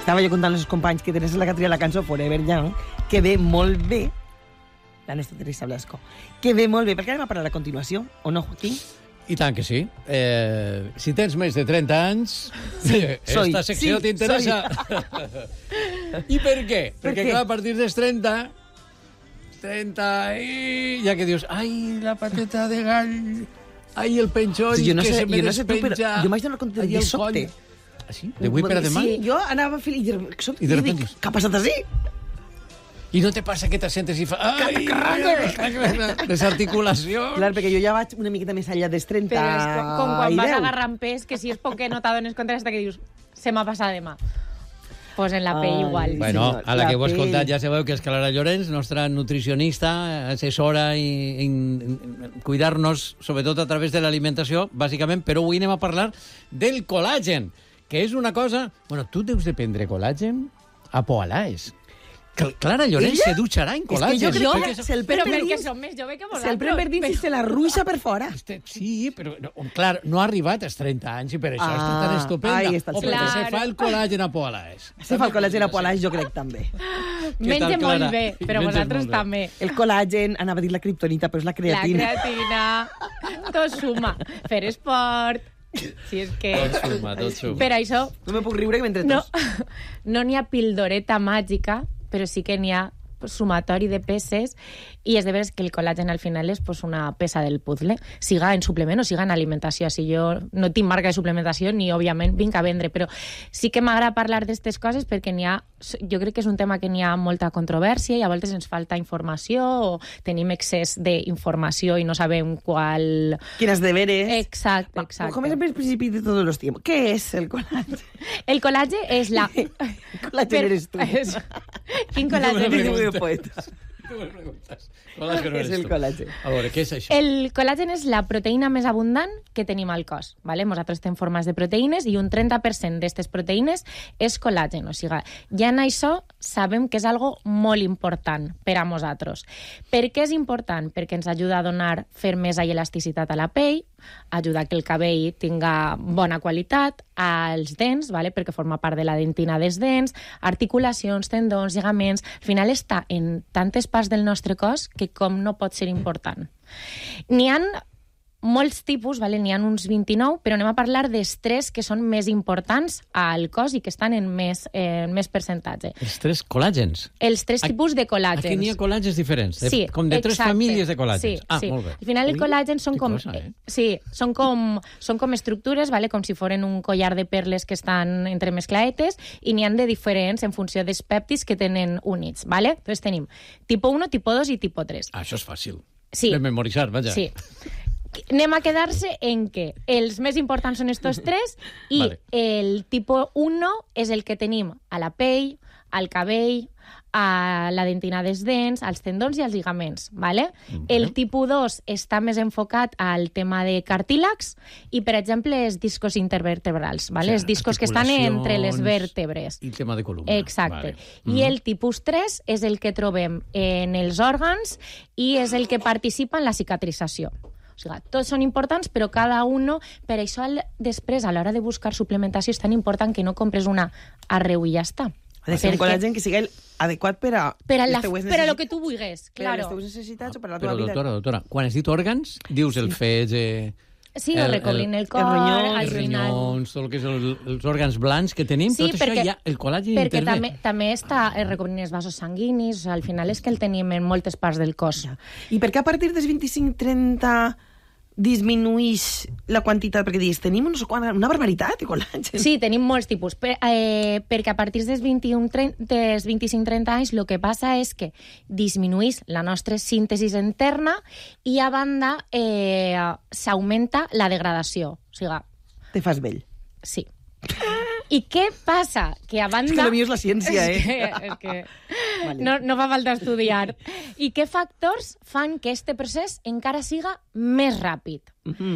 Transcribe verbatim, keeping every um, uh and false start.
estava jo contant als companys que Teresa la que tria la cançó Forever Young, que ve molt bé, la nostra Teresa Blasco, que ve molt bé, perquè anem a parlar a continuació, o no, Joaquín? I tant que sí. Eh, si tens més de trenta anys, sí, soy, esta secció sí, t'interessa. I per què? Per Perquè, què? clar, a partir dels trenta, trenta i... ja que dius, ai, la pateta de gall, ai, el penjoll, Sí, jo no que sé, se me jo no sé tu, però despenja... jo m'haig donar compte ai, de el sobte. coll. Ah, sí? D'avui per a demà? Sí, jo anava fent... I de, soc, I de i dic, repente- què ha passat així? I no te passa que te sentes i fa... Ai, desarticulació. Clar, perquè jo ja vaig una miqueta més enllà dels trenta Però és com, com quan i vas deu. agarrant pes, que si és poc que no t'adones compte hasta que dius, se m'ha passat demà. Pues en la pell Ai. igual. Bueno, senyor, a la la que ho he pell. escoltat ja sabeu que és Clara Llorenç, nostra nutricionista, assessora i, i, i cuidar-nos, sobretot a través de l'alimentació, bàsicament, però avui anem a parlar del col·làgen, que és una cosa... Bueno, tu deus de prendre col·làgen a Poalaes. Cl- Clara Llorenç Ella? se dutxarà en És que col·làgen. jo crec perquè que és- se'l Però pren per perquè dins, som més jove que vosaltres. se'l pren per dins i se la ruixa per fora. Este- Sí, però, no, clar, no ha arribat als trenta anys i per això Ah, està tan estupenda. ahí està el o perquè secret. se fa el col·làgen a Poalaes. Se fa el col·làgen a Poalaix, jo crec, també. Menja tal, molt Clara? bé, però Menges vosaltres molt bé. també. El col·làgen, anava a dir la criptonita, però és la La creatina. creatina, tot suma. Fer esport, si és que... Tot suma, tot suma. Per això, No me puc riure mentre no tots. no n'hi ha pildoreta màgica, però sí que n'hi ha sumatori de peces, i és de veres que el col·làgen al final és pues, una peça del puzzle, siga en suplement o siga en alimentació. Si jo no tinc marca de suplementació ni, òbviament, vinc a vendre, però sí que m'agrada parlar d'aquestes coses perquè n'hi ha, jo crec que és un tema que n'hi ha molta controvèrsia i a voltes ens falta informació o tenim excés d'informació i no sabem qual... Quines deberes. Exacte, exacte. Comencem pel principi de tots els temps. Què és el col·làgen? El col·làgen és la... El col·làgen eres tu. És... Quin col·làgen Dibujo eres? de poetes. Tu me preguntes. Hola, que no És eres el tu. col·làgen. A veure, què és això? El col·làgen és la proteïna més abundant que tenim al cos. ¿vale? Nosaltres tenim formes de proteïnes i un trenta per cent d'aquestes proteïnes és col·làgen. O sigui, ja en això sabem que és algo molt important per a nosaltres. Per què és important? Perquè ens ajuda a donar fermesa i elasticitat a la pell, ajuda que el cabell tinga bona qualitat, als dents, ¿vale? perquè forma part de la dentina dels dents, articulacions, tendons, lligaments... Al final està en tantes parts del nostre cos que com no pot ser important. N'hi ha molts tipus, vale? N'hi ha uns vint-i-nou, però anem a parlar dels tres que són més importants al cos i que estan en més, eh, en més percentatge. Els tres col·làgens. Els tres A- tipus de col·làgens. Aquí n'hi ha col·làgens diferents, de, Sí, com de tres exacte. famílies de col·làgens. Sí, ah, sí. molt bé. Al final el Ui, col·làgen són que com... cosa, eh? Sí, són com, són com estructures, vale? Com si foren un collar de perles que estan entremesclaetes i n'hi han de diferents en funció dels pèptids que tenen units. Vale? Entonces tenim tipo uno, tipo dos i tipo tres. Ah, això és fàcil. Sí. De memoritzar, vaja. Sí. Anem a quedar-se en que els més importants són estos tres i Vale. el tipus uno és el que tenim a la pell, al cabell, a la dentina dels dents, als tendons i als lligaments. ¿vale? Vale. El tipus dos està més enfocat al tema de cartílags i, per exemple, els discos intervertebrals. ¿vale? O sigui, Els discos que estan entre les articulacions vèrtebres. I el tema de columna. Exacte. Vale. I el tipus tres és el que trobem en els òrgans i és el que participa en la cicatrització. O sigui, tots són importants, però cada uno... Per això, al- després, a l'hora de buscar suplementació, és tan important que no compres una arreu i ja està. Ha de ser un Perquè- col·làgen que sigui el adequat per a... Per a, la, les teues per a lo necessi- que tu vulguis, Per a les claro. teves necessitats o per a la Però, teva vida. doctora, doctora, quan has dit òrgans, dius el fetge... Sí, el- recobrint el, el cor, ronyons, al els final... rinyons, tot el que és el, els òrgans blancs que tenim, Sí, tot perquè- això ja, el col·làgen Perquè intervé. també, també està eh, recobrint els vasos sanguinis, o sigui, al final és que el tenim en moltes parts del cos. I per què a partir dels vint-i-cinc trenta disminuïix la quantitat? Perquè dius, tenim no sé quan, una barbaritat de col·làgen. Sí, tenim molts tipus, per, eh, perquè a partir dels vint-i-un, trenta, dels vint-i-cinc trenta anys el que passa és que disminuïx la nostra síntesi interna i, a banda, eh, s'augmenta la degradació. O sigui, Te fas vell. sí. I què passa? Que a banda... És que lo mío és la ciència, eh? És que, és que Vale. no, no fa falta estudiar. I què factors fan que este procés encara siga més ràpid? Mhm.